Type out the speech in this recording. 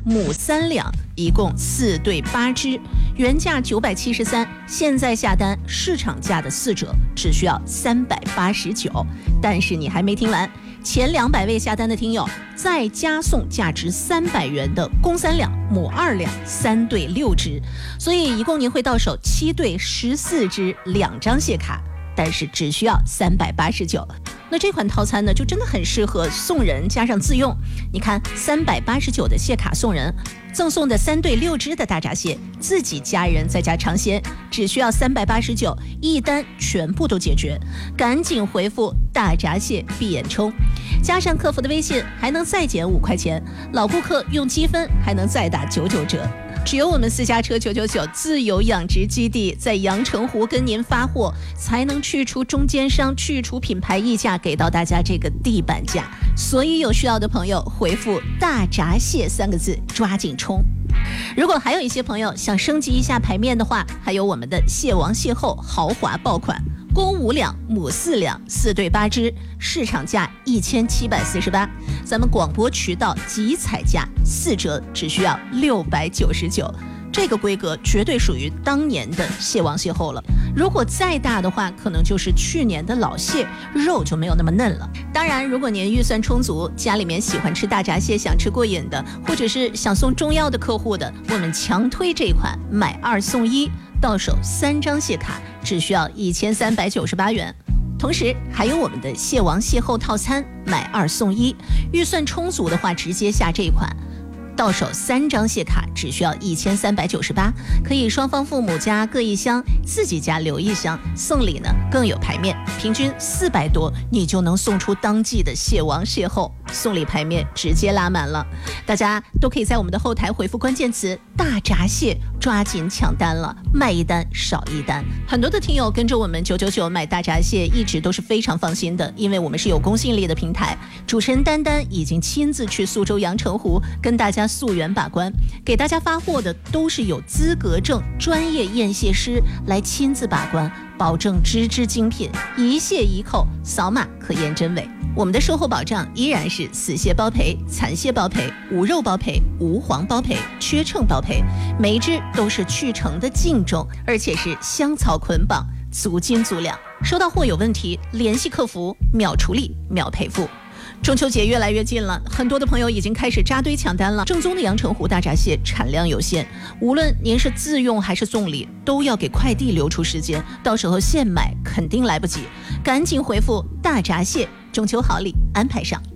母3两，一共4对8只，原价973，现在下单市场价的4折，只需要389。但是你还没听完，前200位下单的听友再加送价值300元的公3两、母2两3对6只，所以一共您会到手7对14只2张谢卡，但是只需要389。那这款套餐呢，就真的很适合送人加上自用。你看，389的谢卡送人，赠送的3对6只的大闸蟹，自己家人在家尝鲜，只需要389，一单全部都解决。赶紧回复大闸蟹闭眼冲，加上客服的微信，还能再减5块钱。老顾客用积分还能再打99折。只有我们私家车999自有养殖基地在阳澄湖跟您发货，才能去除中间商，去除品牌溢价，给到大家这个地板价。所以有需要的朋友回复大闸蟹3个字，抓紧冲。如果还有一些朋友想升级一下牌面的话，还有我们的蟹王蟹后豪华爆款，公5两，母4两，4对8只，市场价1748，咱们广播渠道即采价4折，只需要699。这个规格绝对属于当年的蟹王蟹后了，如果再大的话，可能就是去年的老蟹，肉就没有那么嫩了。当然，如果您预算充足，家里面喜欢吃大闸蟹，想吃过瘾的，或者是想送中药的客户的，我们强推这款买2送1，到手3张蟹卡，只需要1398元。同时还有我们的蟹王蟹后套餐，买2送1，预算充足的话，直接下这款。到手3张蟹卡，只需要1398，可以双方父母家各1箱，自己家留1箱，送礼呢更有排面，平均400多，你就能送出当季的蟹王蟹后，送礼排面直接拉满了。大家都可以在我们的后台回复关键词大闸蟹，抓紧抢单了，卖1单少1单。很多的听友跟着我们999买大闸蟹，一直都是非常放心的，因为我们是有公信力的平台。主持人丹丹已经亲自去苏州阳澄湖跟大家溯源把关，给大家发货的都是有资格证专业验蟹师来亲自把关，保证只精品，一蟹一扣，扫码可验真伪。我们的售后保障依然是死蟹包赔、残蟹包赔、无肉包赔、无黄包赔、缺秤包赔，每一只都是去成的净重，而且是香草捆绑，足斤足两。收到货有问题，联系客服，秒处理，秒赔付。中秋节越来越近了，很多的朋友已经开始扎堆抢单了。正宗的阳澄湖大闸蟹产量有限，无论您是自用还是送礼，都要给快递留出时间，到时候现买肯定来不及。赶紧回复大闸蟹，中秋好礼安排上。